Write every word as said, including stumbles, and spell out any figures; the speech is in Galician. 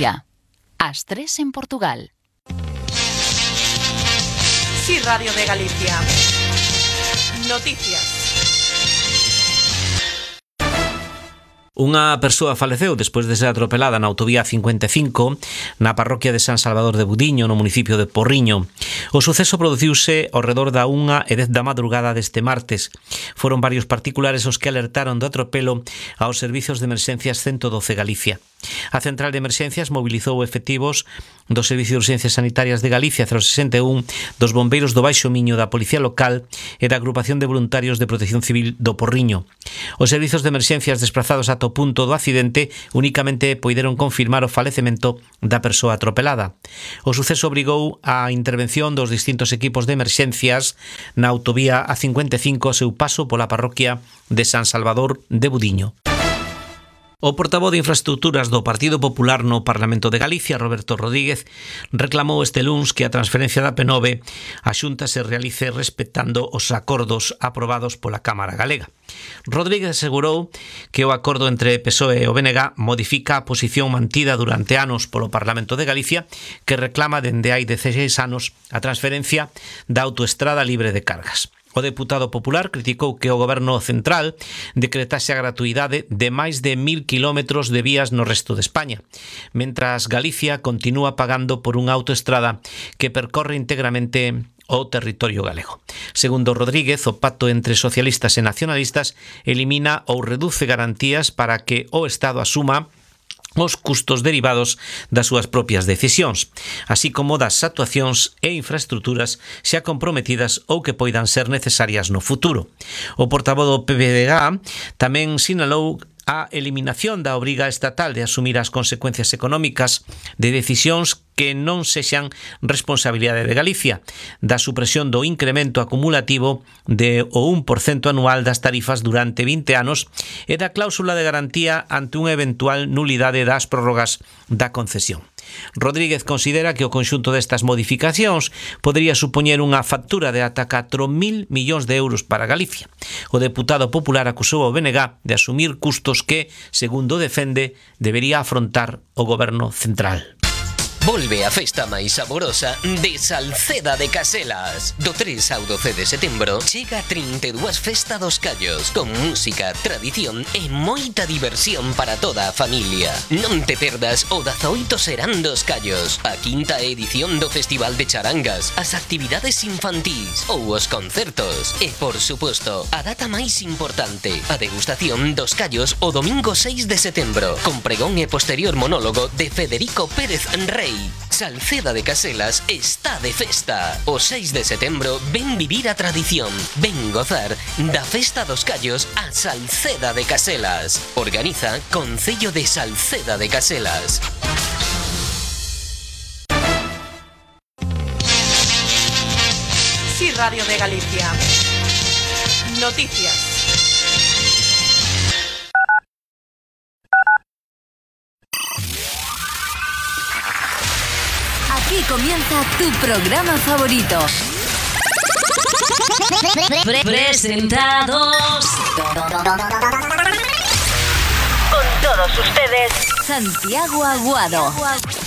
Galicia. As tres en Portugal. Sí, Radio de Galicia. Noticias. Unha persoa faleceu despois de ser atropelada na autovía cincuenta e cinco na parroquia de San Salvador de Budiño, no municipio de Porriño. O suceso produciuse ao redor da unha e dez da madrugada deste martes. Foron varios particulares os que alertaron do atropelo aos servizos de emerxencias ciento doce Galicia. A Central de Emerxencias mobilizou efectivos do Servicio de Urxencias Sanitarias de Galicia cero sesenta e un, dos bombeiros do Baixo Miño, da Policía Local e da Agrupación de Voluntarios de Protección Civil do Porriño. Os servizos de emerxencias desprazados ata o punto do accidente únicamente poideron confirmar o falecemento da persoa atropelada. O suceso obrigou a intervención dos distintos equipos de emerxencias na autovía A cincuenta e cinco a seu paso pola parroquia de San Salvador de Budiño. O portavoz de Infraestructuras do Partido Popular no Parlamento de Galicia, Roberto Rodríguez, reclamou este luns que a transferencia da P nove a Xunta se realice respectando os acordos aprobados pola Cámara Galega. Rodríguez asegurou que o acordo entre P S O E e o B N G modifica a posición mantida durante anos polo Parlamento de Galicia, que reclama dende hai dezasseis anos a transferencia da autoestrada libre de cargas. O deputado popular criticou que o goberno central decretase a gratuidade de máis de mil kilómetros de vías no resto de España, mentras Galicia continúa pagando por unha autoestrada que percorre íntegramente o territorio galego. Segundo Rodríguez, o pacto entre socialistas e nacionalistas elimina ou reduce garantías para que o Estado asuma os custos derivados das súas propias decisións, así como das actuacións e infraestructuras xa comprometidas ou que poidan ser necesarias no futuro. O portavoz do P P D G tamén sinalou a eliminación da obriga estatal de asumir as consecuencias económicas de decisións que non sexan responsabilidade de Galicia, da supresión do incremento acumulativo de o un por cento anual das tarifas durante vinte anos e da cláusula de garantía ante unha eventual nulidade das prórrogas da concesión. Rodríguez considera que o conxunto destas modificacións podría supoñer unha factura de ata catro mil millóns de euros para Galicia. O deputado popular acusou ao B N G de asumir custos que, segundo defende, debería afrontar o goberno central. Volve a festa máis saborosa de Salceda de Caselas. Do tres ao doce de setembro chega a trinta e dúas Festa dos Callos, con música, tradición e moita diversión para toda a familia. Non te perdas o dezaoito Serán dos Callos, a quinta edición do Festival de Charangas, as actividades infantís ou os concertos. E, por suposto, a data máis importante, a degustación dos callos o domingo seis de setembro, con pregón e posterior monólogo de Federico Pérez Rey. Salceda de Caselas está de festa. O seis de setembro ven vivir a tradición, ven gozar da Festa dos Callos a Salceda de Caselas. Organiza Concello de Salceda de Caselas. Sí, Radio de Galicia. Noticias. Aquí comienza tu programa favorito. Pre Presentados con todos ustedes, Santiago Aguado.